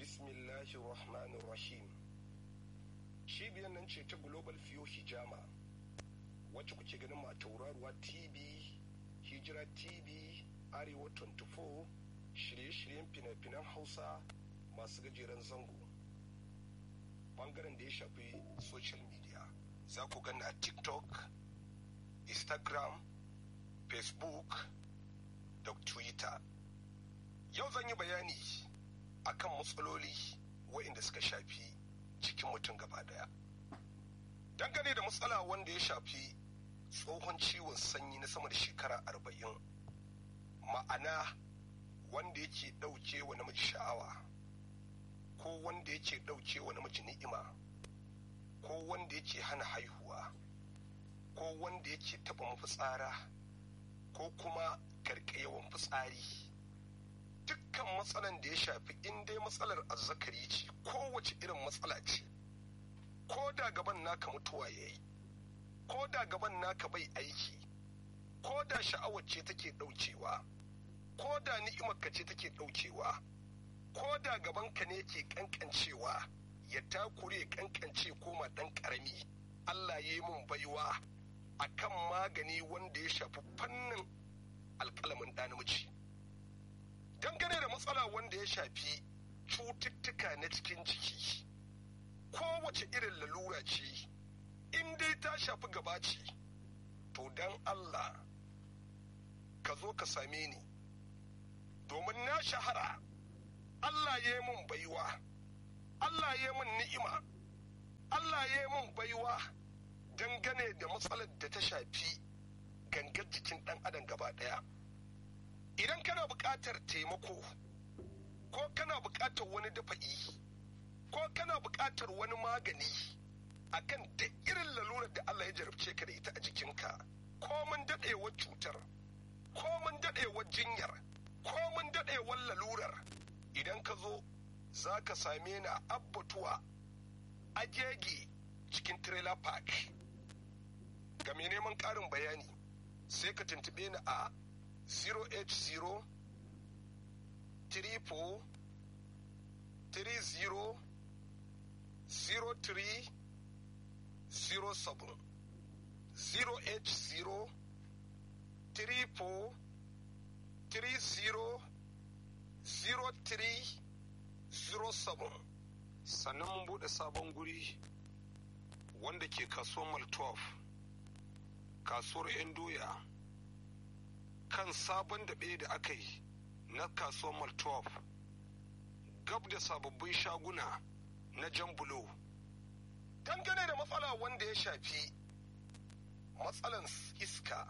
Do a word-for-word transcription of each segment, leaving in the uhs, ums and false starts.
Bismillahi Rahmanir Rahim. Cibiyar nan ce ta Global Fiyo Hijama, wacce kuke ganin ma tauraruwa T V, Hijira T V, Arewa ashirin da hudu, shirye-shiryen fina-finan Hausa masu gajeren zango. Bangaren da ya shafi social media, za ku gani a TikTok, Instagram, Facebook da Twitter. Yau zan yi bayani akan matsaloli waɗanda suka shafi cikin mutum gaba daya. Dangane da matsala wanda ya shafi tsohon ciwon sanyi na sama da shekara arba'in, ma'ana wanda yake ɗauke wa namiji sha'awa, ko wanda yake ɗauke wa namiji ni'ima, ko wanda yake hana haihuwa, ko wanda yake taɓa mafitsara, ko kuma karɓe yawan fitsari. Dukkan matsalan da ya shafi in dai matsalar azzakari ce, kowace irin matsala ce, ko da gaban naka mutuwa ya yi, ko da gaban naka bai aiki, ko da sha'awar ce take ɗaukewa, ko da ni'imarka ce take ɗaukewa, ko da gabanka ne ke ƙanƙancewa ya takure ya ƙanƙance koma ɗan ƙarami, Allah ya yi mun baiwa akan magani wanda ya shafi fannin alƙalamin ɗa namiji. Dangane da matsala wanda ya shafi cututtuka na cikin jiki, kowace irin lalura ce, in dai ta shafi gaba ce, to don Allah ka zo ka same ni, domin na shahara, Allah ya yi mun baiwa, Allah ya yi mun ni'ima, Allah ya yi mun baiwa dangane da matsalar da ta shafi gangar jikin ɗan adam gaba ɗaya. Idan kana buƙatar taimako, ko kana buƙatar wani dafa'i, ko kana buƙatar wani magani akan da irin lalurar da Allah ya jarabce ka da ita a jikinka, ko mun daɗewar cutar, ko mun daɗewar jinyar, ko mun daɗewar lalurar, idan ka zo za ka same ni a abbatuwa agege cikin trailer park. Ga mai neman ƙarin bayani sai ka tuntuɓe ni a zero eight zero three four three zero zero three zero seven zero eight zero three four three zero zero three zero seven. Sannan mun buɗe sabon guri wanda ke kasuwar Maltov, kasuwar 'yan doya, kan sabon daɓe da aka yi na kasuwar Maltov, gab da sababbin shaguna na jan bulo. Dangane da matsala wanda ya shafi matsalan iska,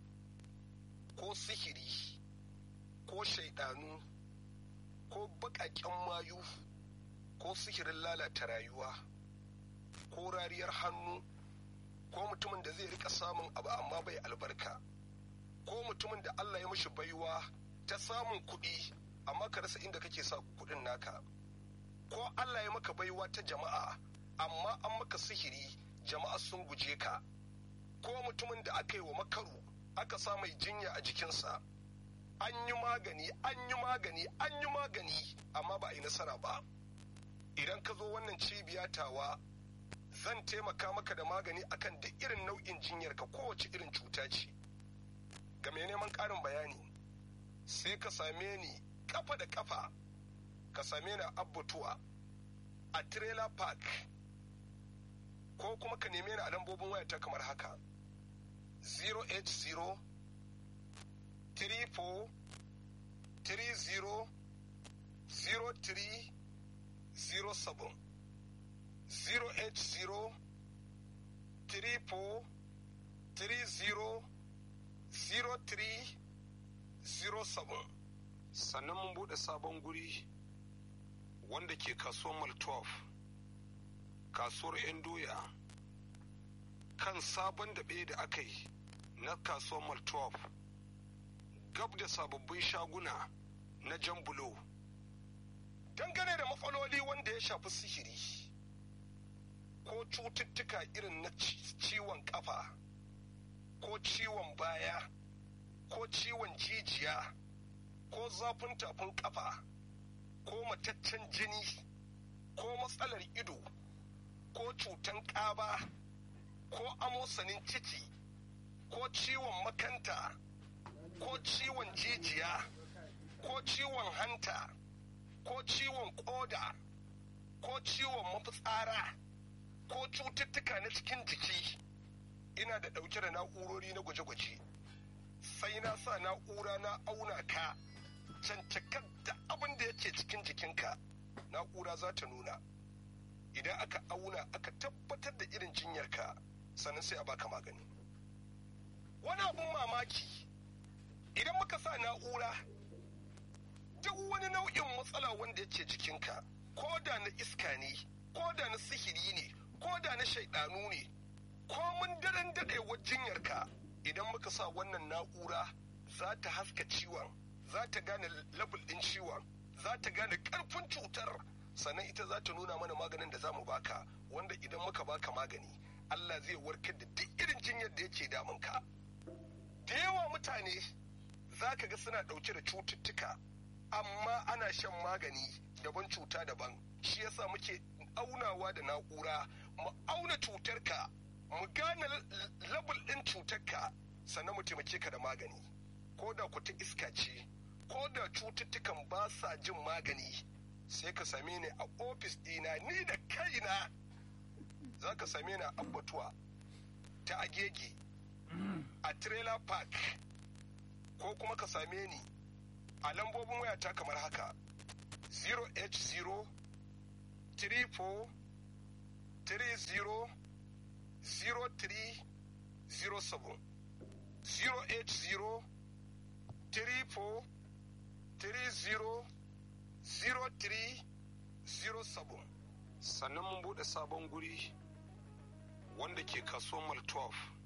ko sihiri, ko shaidanu, ko baƙaƙen mayu, ko sihirin lalata rayuwa, ko rariyar hannu, ko mutumin da zai rika samun abu amma bai albarka, ko mutumin da Allah ya mishi baiwa ta samun kuɗi amma ka rasa inda kake sa kuɗin naka, ko Allah ya maka baiwa ta jama'a amma an maka sihiri jama'a sun guje ka, ko mutumin da aka yi wa makaru aka sa mai jinya a jikinsa, an yi magani an yi magani an yi magani amma ba a yi nasara ba. Idan ka zo wannan cibiya tawa zan taimaka maka da magani akan da irin nau'in jinyar ka, kowace irin cuta ce. Ga mai neman ƙarin bayani sai ka same ni kafa da kafa, ka same ni a abbatuwa a trailer park, ko kuma ka neme ni a lambobin wayata kamar haka zero eight zero three four three zero zero three zero seven zero eight zero three four three zero zero three zero seven. Sannan mun buɗe sabon guri wanda ke kasuwar Maltov, kasuwar 'yan doya, kan sabon daɓe da aka yi na kasuwar Maltov, gab da sababbin shaguna na jan bulo. Dangane da matsaloli wanda ya shafi sihiri, ko cututtuka irin na ciwon kafa, ko ciwon baya, ko ciwon jijiya, ko zafin tafin kafa, ko mataccen jini ko matsalar ido ko cutan ƙaba ko amosanin ciki ko ciwon makanta ko ciwon jijiya ko ciwon hanta ko ciwon ƙoda ko ciwon mafitsara ko cututtuka na cikin jiki, ina da ɗauke da na'urori na gwaje-gwaje. Sai na sa na'ura na auna ka cancakar da abin da yake cikin jikinka, na'ura za ta nuna. Idan aka auna aka tabbatar da irin jinyarka, sannan sai a baka magani. Wani abun mamaki, idan muka sa na'ura, duk wani nau'in matsala wanda yake jikinka, ko da na iska ne, ko da na sihiri ne, ko da na shaidanu ne, ko mun daren daɗewar jinyarka, idan muka sa wannan na'ura za ta haska ciwon, za ta gane level ɗin ciwon, za ta gane ƙarfin cutar, sannan ita za ta nuna mana maganin da za mu baka, wanda idan muka baka magani Allah zai warkar da duk irin jinyar da yake damunka. Da yawa mutane za ka ga suna ɗauke da cututtuka, amma ana shan magani daban, cuta daban. Shi yasa muke aunawa da na'ura, mu auna cutarka, mu gane level ɗin cutarka, sannan mu taimake ka da magani. Ko da ku ta iska ce, ko da cututtukan ba sa jin magani, sai ka same ni a ofis ɗina, ni da kaina. Za ka same ni a Abbatuwa ta Agege a Trailer Park, ko kuma ka same ni a lambobin wayata kamar haka: zero eight zero three four three zero zero three zero seven, zero eight zero three four three zero zero three zero seven. Sannan mun bude sabon guri wanda ke kasuwar Mall twelve